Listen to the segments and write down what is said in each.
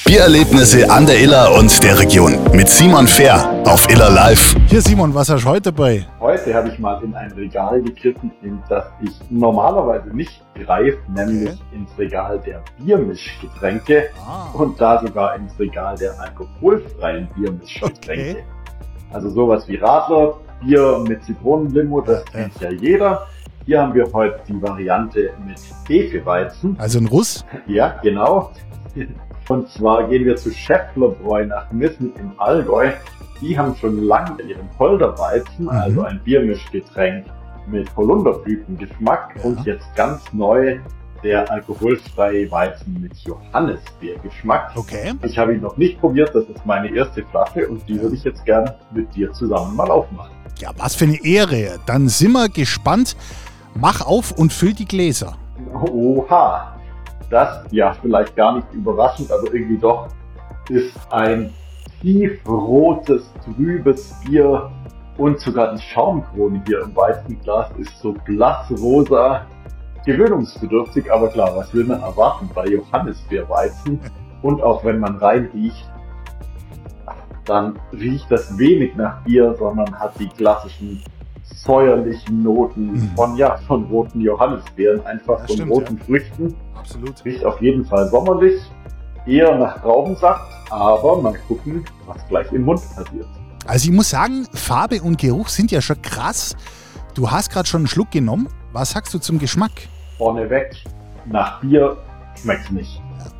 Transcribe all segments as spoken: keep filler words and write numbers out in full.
Biererlebnisse an der Iller und der Region mit Simon Fehr auf Iller Live. Hier Simon, was hast du heute dabei? Heute habe ich mal in ein Regal gegriffen, in das ich normalerweise nicht greife, nämlich Okay. ins Regal der Biermischgetränke Ah. und da sogar ins Regal der alkoholfreien Biermischgetränke. Okay. Also sowas wie Radler, Bier mit Zitronenlimo, das Ja. kennt ja jeder. Hier haben wir heute die Variante mit Hefeweizen. Also ein Russ? Ja, genau. Und zwar gehen wir zu Schäfflerbräu nach Missen im Allgäu. Die haben schon lange ihren Holderweizen, Mhm. also ein Biermischgetränk mit Holunderblütengeschmack. Ja. Und jetzt ganz neu der alkoholfreie Weizen mit Johannisbeergeschmack. Okay. Ich habe ihn noch nicht probiert, das ist meine erste Flasche und die würde ich jetzt gern mit dir zusammen mal aufmachen. Ja, was für eine Ehre. Dann sind wir gespannt. Mach auf und füll die Gläser. Oha! Das, ja, vielleicht gar nicht überraschend, aber irgendwie doch, ist ein tiefrotes, trübes Bier und sogar die Schaumkrone hier im Weizenglas ist so blassrosa, gewöhnungsbedürftig, aber klar, was will man erwarten bei Johannisbeerweizen? Und auch wenn man reinriecht, dann riecht das wenig nach Bier, sondern hat die klassischen säuerlichen Noten Mhm. von, ja, von roten Johannisbeeren, einfach Ja, von stimmt, roten Früchten. Absolut. Riecht auf jeden Fall sommerlich, eher nach Traubensaft, aber mal gucken, was gleich im Mund passiert. Also ich muss sagen, Farbe und Geruch sind ja schon krass. Du hast gerade schon einen Schluck genommen. Was sagst du zum Geschmack? Vorneweg, nach Bier schmeckt's nicht.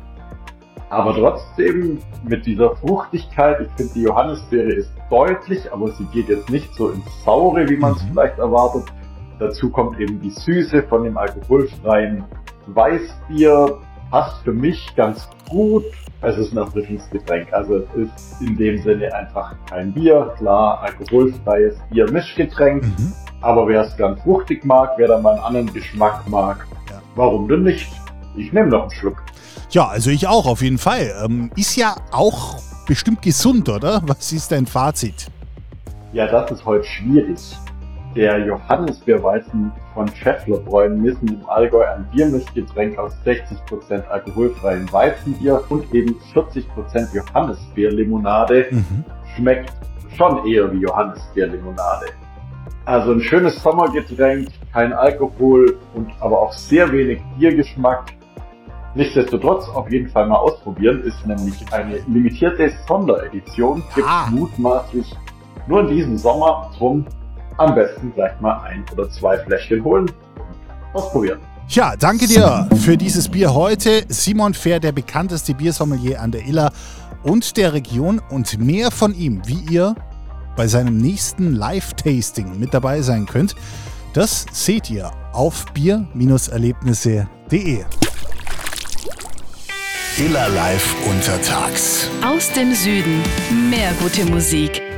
Aber trotzdem mit dieser Fruchtigkeit, ich finde die Johannisbeere ist deutlich, aber sie geht jetzt nicht so ins Saure, wie man es Mhm. vielleicht erwartet. Dazu kommt eben die Süße von dem alkoholfreien Weißbier. Passt für mich ganz gut. Es ist ein Erfrischungsgetränk, also es ist in dem Sinne einfach kein Bier. Klar, alkoholfreies Bier-Mischgetränk. Mhm. Aber wer es ganz fruchtig mag, wer da mal einen anderen Geschmack mag, Ja. warum denn nicht? Ich nehme noch einen Schluck. Ja, also ich auch auf jeden Fall. Ähm, ist ja auch bestimmt gesund, oder? Was ist dein Fazit? Ja, das ist heute schwierig. Der Johannisbeerweizen von Schäfflerbräu Missen im Allgäu, ein Biermischgetränk aus sechzig Prozent alkoholfreiem Weizenbier und eben vierzig Prozent Johannisbeerlimonade, Mhm. schmeckt schon eher wie Johannisbeerlimonade. Also ein schönes Sommergetränk, kein Alkohol und aber auch sehr wenig Biergeschmack. Nichtsdestotrotz auf jeden Fall mal ausprobieren, ist nämlich eine limitierte Sonderedition, gibt Ah. mutmaßlich nur in diesem Sommer, drum am besten gleich mal ein oder zwei Fläschchen holen und ausprobieren. Ja, danke dir für dieses Bier heute. Simon Fehr, der bekannteste Biersommelier an der Iller und der Region, und mehr von ihm, wie ihr bei seinem nächsten Live-Tasting mit dabei sein könnt, das seht ihr auf bier Erlebnisse punkt de. Iller Live untertags. Aus dem Süden mehr gute Musik.